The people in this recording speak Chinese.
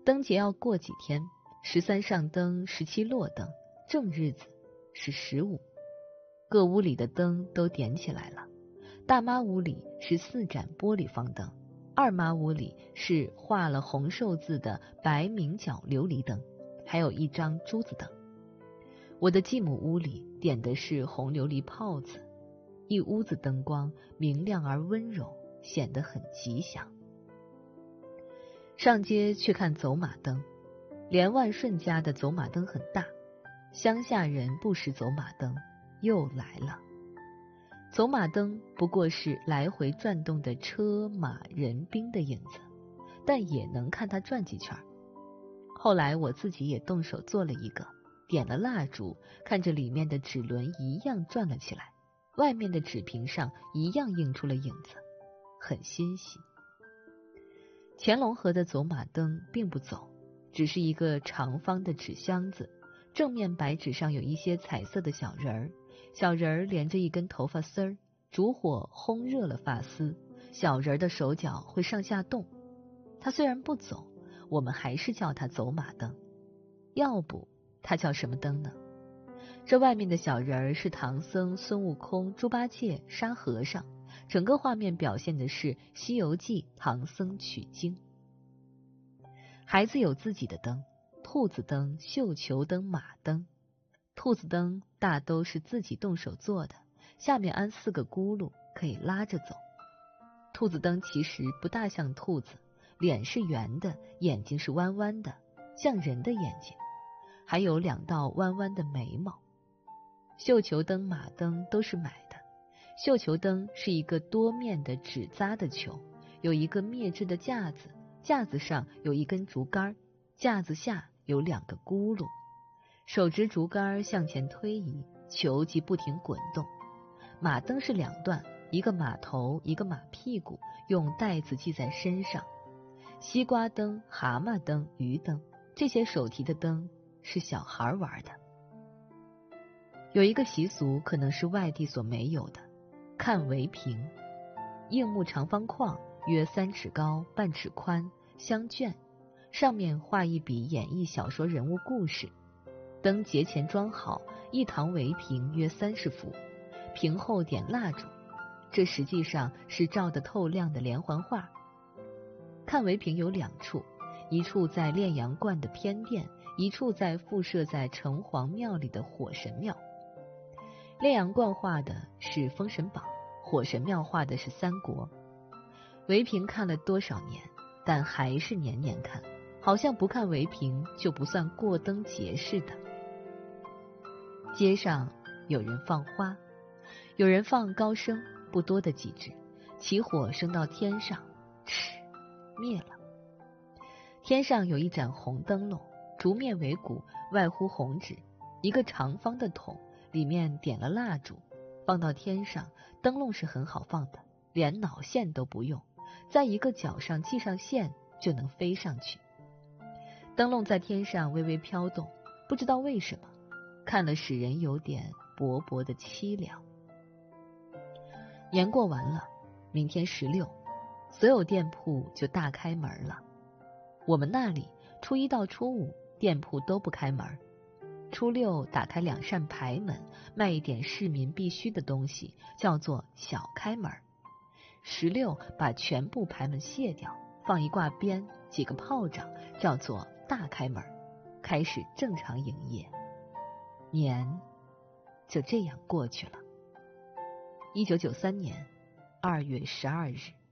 灯节要过几天，13上灯，17落灯，正日子是15。各屋里的灯都点起来了。大妈屋里是4盏玻璃方灯，二妈屋里是画了红寿字的白明角琉璃灯，还有一张珠子灯。我的继母屋里点的是红琉璃泡子，一屋子灯光明亮而温柔，显得很吉祥。上街去看走马灯，连万顺家的走马灯很大，乡下人不识走马灯又来了。走马灯不过是来回转动的车马人兵的影子，但也能看它转几圈。后来我自己也动手做了一个，点了蜡烛，看着里面的纸轮一样转了起来，外面的纸屏上一样映出了影子，很欣喜。乾隆河的走马灯并不走，只是一个长方的纸箱子，正面白纸上有一些彩色的小人儿，小人儿连着一根头发丝儿，烛火烘热了发丝，小人儿的手脚会上下动。它虽然不走，我们还是叫它走马灯。要不它叫什么灯呢？这外面的小人儿是唐僧、孙悟空、猪八戒、沙和尚，整个画面表现的是《西游记》唐僧取经。孩子有自己的灯，兔子灯、绣球灯、马灯。兔子灯大都是自己动手做的，下面安4个轱辘，可以拉着走。兔子灯其实不大像兔子，脸是圆的，眼睛是弯弯的，像人的眼睛，还有2道弯弯的眉毛。绣球灯、马灯都是买的。绣球灯是一个多面的纸扎的球，有一个灭制的架子，架子上有一根竹竿，架子下有2个轱辘，手执竹竿向前推移，球即不停滚动。马灯是2段，一个马头，一个马屁股，用带子系在身上。西瓜灯、蛤蟆灯、鱼灯，这些手提的灯是小孩玩的。有一个习俗可能是外地所没有的，看围屏。硬木长方框约3尺高，半尺宽，相卷，上面画一笔演绎小说人物故事。灯节前装好，一堂围屏约30幅，屏后点蜡烛，这实际上是照得透亮的连环画。看围屏有2处，一处在炼阳观的偏殿，一处在附设在城隍庙里的火神庙。炼阳观画的是封神榜，火神庙画的是三国。围屏看了多少年，但还是年年看，好像不看围屏就不算过灯节似的。街上有人放花，有人放高升，不多的几支，起火升到天上，嗤，灭了。天上有一盏红灯笼，竹面为骨，外糊红纸，一个长方的桶，里面点了蜡烛，放到天上。灯笼是很好放的，连脑线都不用，在一个角上系上线就能飞上去。灯笼在天上微微飘动，不知道为什么，看了使人有点薄薄的凄凉。年过完了，明天16，所有店铺就大开门了。我们那里初1到初5店铺都不开门，初6打开2扇牌门，卖一点市民必须的东西，叫做小开门。16把全部牌门卸掉，放一挂鞭，几个炮仗，叫做大开门，开始正常营业。年就这样过去了。1993年2月12日。